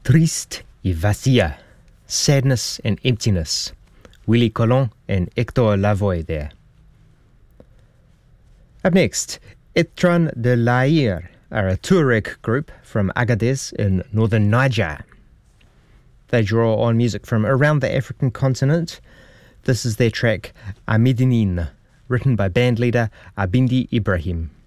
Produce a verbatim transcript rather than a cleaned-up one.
Triste y Vacía, Sadness and Emptiness, Willie Colon and Hector Lavoie there. Up next, Etran de l'Aïr are a Tuareg group from Agadez in northern Niger. They draw on music from around the African continent. This is their track Amidinin, written by bandleader Abindi Ibrahim.